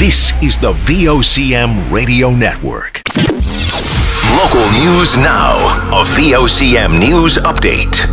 This is the VOCM Radio Network. Local news now. A VOCM News Update.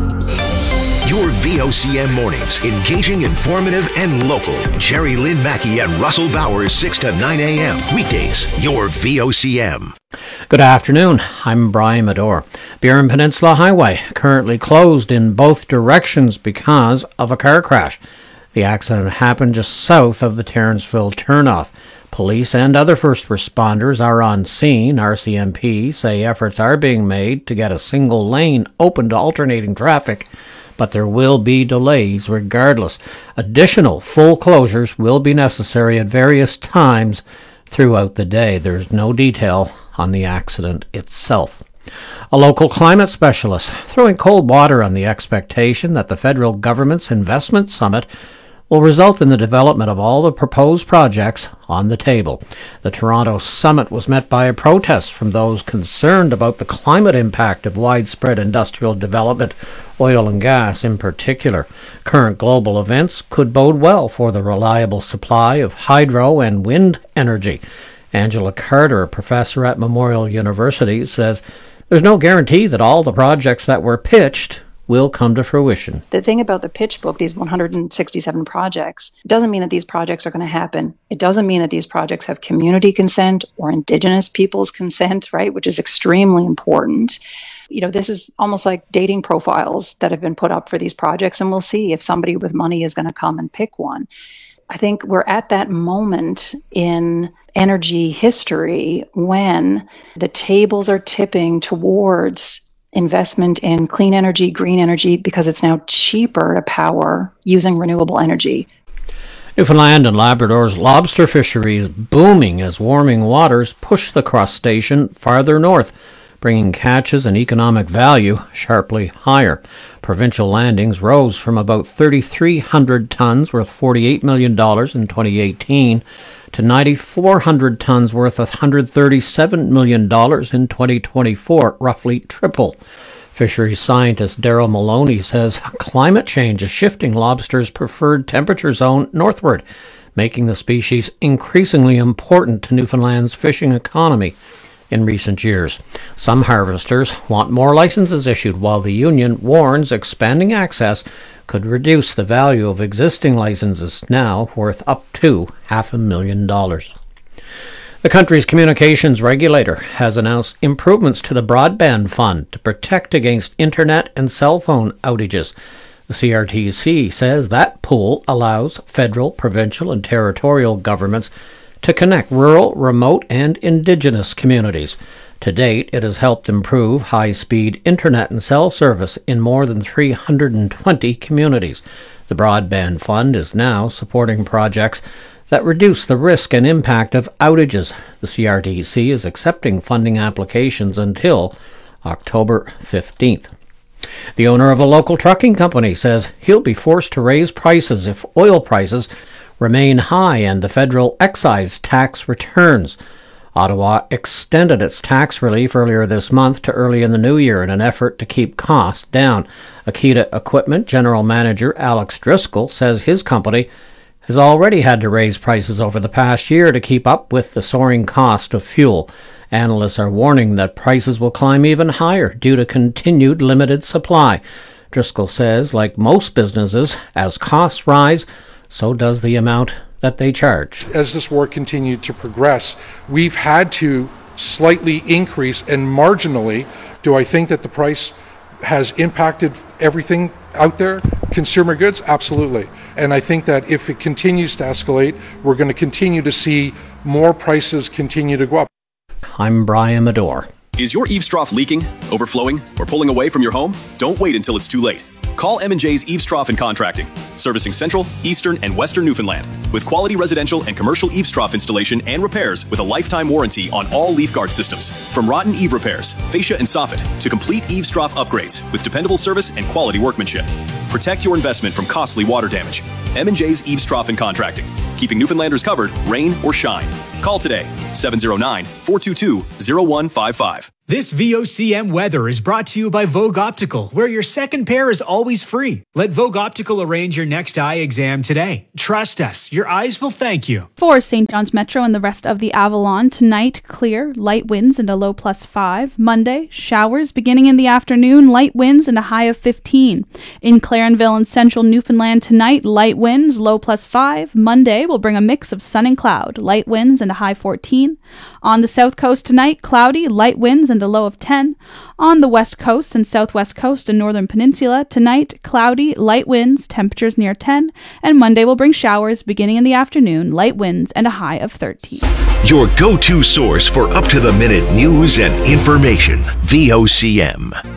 Your VOCM mornings, engaging, informative, and local. Jerry Lynn Mackey and Russell Bowers, 6 to 9 a.m. Weekdays, your VOCM. Good afternoon. I'm Brian Medore. Burin Peninsula Highway currently closed in both directions because of a car crash. The accident happened just south of the Terranceville turnoff. Police and other first responders are on scene. RCMP say efforts are being made to get a single lane open to alternating traffic, but there will be delays regardless. Additional full closures will be necessary at various times throughout the day. There's no detail on the accident itself. A local climate specialist throwing cold water on the expectation that the federal government's investment summit will result in the development of all the proposed projects on the table. The Toronto summit was met by a protest from those concerned about the climate impact of widespread industrial development, oil and gas in particular. Current global events could bode well for the reliable supply of hydro and wind energy. Angela Carter, a professor at Memorial University, says there's no guarantee that all the projects that were pitched will come to fruition. The thing about the pitch book, these 167 projects, doesn't mean that these projects are going to happen. It doesn't mean that these projects have community consent or Indigenous people's consent, right, which is extremely important. You know, this is almost like dating profiles that have been put up for these projects, and we'll see if somebody with money is going to come and pick one. I think we're at that moment in energy history when the tables are tipping towards investment in clean energy, green energy, because it's now cheaper to power using renewable energy. Newfoundland and Labrador's lobster fishery is booming as warming waters push the crustacean farther north, bringing catches and economic value sharply higher. Provincial landings rose from about 3,300 tons, worth $48 million in 2018, to 9,400 tons, worth $137 million in 2024, roughly triple. Fisheries scientist Daryl Maloney says climate change is shifting lobster's preferred temperature zone northward, making the species increasingly important to Newfoundland's fishing economy in recent years. Some harvesters want more licenses issued, while the union warns expanding access could reduce the value of existing licenses, now worth up to $500,000. The country's communications regulator has announced improvements to the broadband fund to protect against internet and cell phone outages. The CRTC says that pool allows federal, provincial, and territorial governments to connect rural, remote, and Indigenous communities. To date, it has helped improve high-speed internet and cell service in more than 320 communities. The Broadband Fund is now supporting projects that reduce the risk and impact of outages. The CRTC is accepting funding applications until October 15th. The owner of a local trucking company says he'll be forced to raise prices if oil prices remain high and the federal excise tax returns. Ottawa extended its tax relief earlier this month to early in the new year in an effort to keep costs down. Akita Equipment General Manager Alex Driscoll says his company has already had to raise prices over the past year to keep up with the soaring cost of fuel. Analysts are warning that prices will climb even higher due to continued limited supply. Driscoll says, like most businesses, as costs rise, so does the amount that they charge. As this war continued to progress, we've had to slightly increase, and marginally, do I think that the price has impacted everything out there? Consumer goods? Absolutely. And I think that if it continues to escalate, we're going to continue to see more prices continue to go up. I'm Brian Medore. Is your eaves trough leaking, overflowing, or pulling away from your home? Don't wait until it's too late. Call M&J's Eaves Trough and Contracting, servicing Central, Eastern, and Western Newfoundland, with quality residential and commercial eaves trough installation and repairs with a lifetime warranty on all leaf guard systems. From rotten eave repairs, fascia and soffit, to complete eaves trough upgrades with dependable service and quality workmanship. Protect your investment from costly water damage. M&J's Eaves Trough and Contracting, keeping Newfoundlanders covered, rain or shine. Call today, 709-422-0155. This VOCM weather is brought to you by Vogue Optical, where your second pair is always free. Let Vogue Optical arrange your next eye exam today. Trust us, your eyes will thank you. For St. John's Metro and the rest of the Avalon, tonight, clear, light winds and a low +5. Monday, showers beginning in the afternoon, light winds and a high of 15. In Clarenville and central Newfoundland tonight, light winds, low +5. Monday will bring a mix of sun and cloud, light winds and a high 14. On the south coast tonight, cloudy, light winds and a low of 10. On the west coast and southwest coast and northern peninsula, tonight, cloudy, light winds, temperatures near 10. And Monday will bring showers beginning in the afternoon, light winds and a high of 13. Your go-to source for up-to-the-minute news and information. VOCM.